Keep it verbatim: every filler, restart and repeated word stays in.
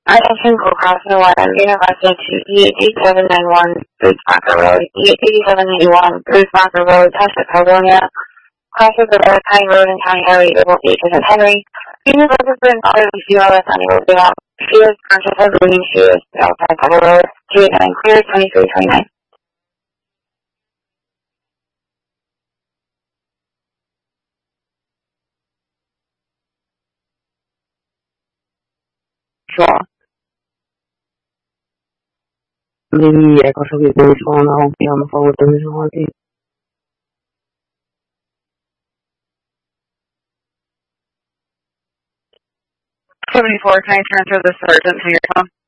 Attention Goldcrossing one, University to E eighty-seven ninety-one, Bruce Parker Road, E eighty-seven ninety-one, Bruce Parker Road, Tasha, California. Crosses the North County Road and County Highway Double eight percent Henry. Unit registered and auto zero less unable to out. She is conscious of green. She is outside Cover Road. two eight nine clear, twenty-three twenty-nine. Sure. Maybe I got to get this phone. I'll be on the phone with the visual. seventy-four, can I transfer the sergeant to your phone?